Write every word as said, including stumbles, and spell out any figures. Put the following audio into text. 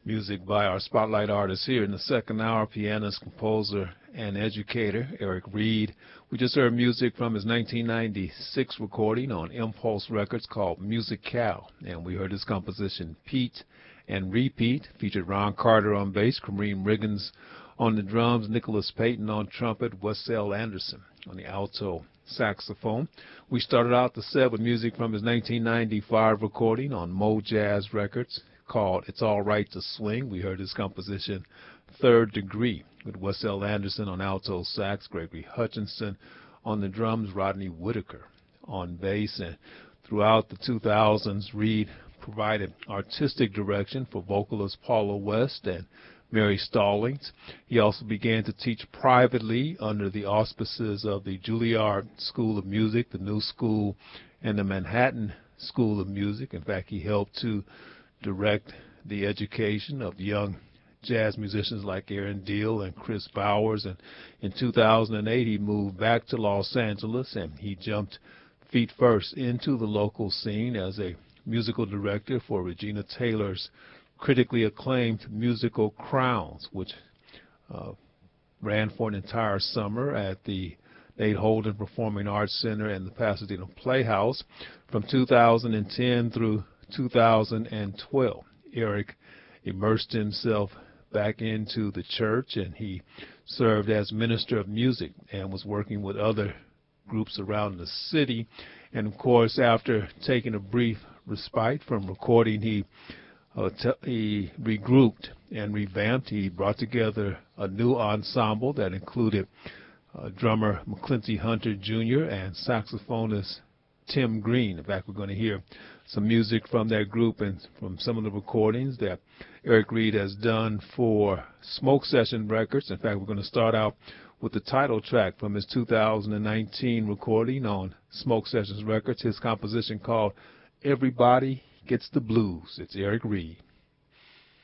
Music by our spotlight artist here in the second hour, pianist, composer, and educator, Eric Reed. We just heard music from his nineteen ninety-six recording on Impulse Records called Musical, and we heard his composition Pete and Repeat, featured Ron Carter on bass, Kareem Riggins on the drums, Nicholas Payton on trumpet, Wessell Anderson on the alto saxophone. We started out the set with music from his nineteen ninety-five recording on Mo Jazz Records called It's All Right to Swing. We heard his composition Third Degree with Wessell Anderson on alto sax, Gregory Hutchinson on the drums, Rodney Whitaker on bass. And throughout the two thousands, Reed provided artistic direction for vocalist Paula West and Mary Stallings. He also began to teach privately under the auspices of the Juilliard School of Music, the New School, and the Manhattan School of Music. In fact, he helped to direct the education of young jazz musicians like Aaron Deal and Chris Bowers. And in two thousand eight, he moved back to Los Angeles, and he jumped feet first into the local scene as a musical director for Regina Taylor's critically acclaimed musical Crowns, which uh, ran for an entire summer at the Nate Holden Performing Arts Center and the Pasadena Playhouse from two thousand ten through two thousand twelve. Eric immersed himself back into the church, and he served as minister of music and was working with other groups around the city. And of course, after taking a brief respite from recording, he uh, t- he regrouped and revamped. He brought together a new ensemble that included uh, drummer McClinty Hunter Junior and saxophonist Tim Green. In fact, we're going to hear some music from that group and from some of the recordings that Eric Reed has done for Smoke Session Records. In fact, we're going to start out with the title track from his two thousand nineteen recording on Smoke Sessions Records, his composition called Everybody Gets the Blues. It's Eric Reed.